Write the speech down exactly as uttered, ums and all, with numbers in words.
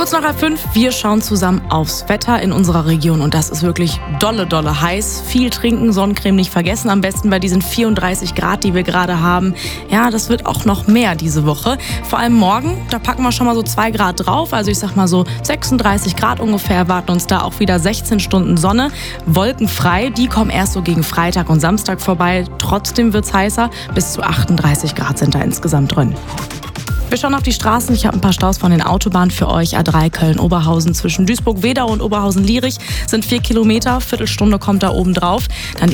Kurz nach halb fünf, wir schauen zusammen aufs Wetter in unserer Region und das ist wirklich dolle, dolle heiß. Viel trinken, Sonnencreme nicht vergessen, am besten bei diesen vierunddreißig Grad, die wir gerade haben. Ja, das wird auch noch mehr diese Woche. Vor allem morgen, da packen wir schon mal so zwei Grad drauf, also ich sag mal so sechsunddreißig Grad ungefähr erwarten uns da auch wieder sechzehn Stunden Sonne. Wolkenfrei, die kommen erst so gegen Freitag und Samstag vorbei. Trotzdem wird's heißer, bis zu achtunddreißig Grad sind da insgesamt drin. Wir schauen auf die Straßen. Ich habe ein paar Staus von den Autobahnen für euch. A drei Köln-Oberhausen zwischen Duisburg-Wedau und Oberhausen-Lierich sind vier Kilometer. Viertelstunde kommt da oben drauf. Dann die